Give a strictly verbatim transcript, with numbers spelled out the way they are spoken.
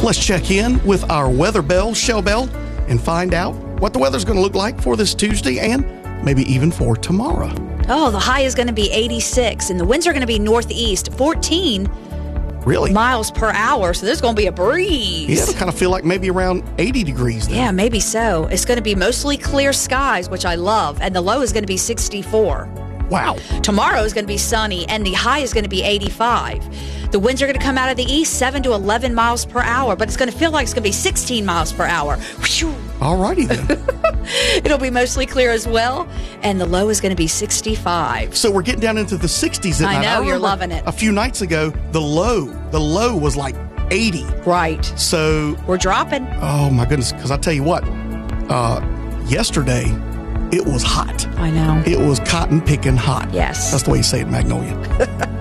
Let's check in with our weather bell, Shell Bell, and find out what the weather's going to look like for this Tuesday and maybe even for tomorrow. Oh, the high is going to be eighty-six, and the winds are going to be northeast, fourteen Really? miles per hour, so there's going to be a breeze. Yeah, it'll kind of feel like maybe around eighty degrees then. Yeah, maybe so. It's going to be mostly clear skies, which I love, and the low is going to be sixty-four. Wow. Tomorrow is going to be sunny, and the high is going to be eighty-five. The winds are going to come out of the east, seven to eleven miles per hour, but it's going to feel like it's going to be sixteen miles per hour. Whew. All righty then. It'll be mostly clear as well, and the low is going to be sixty-five. So we're getting down into the sixties at I night. know, you're remember loving it. A few nights ago, the low, the low was like eighty. Right. So, We're dropping. oh my goodness, because I tell you what, uh, yesterday it was hot. I know. It was cotton picking hot. Yes. That's the way you say it in Magnolia.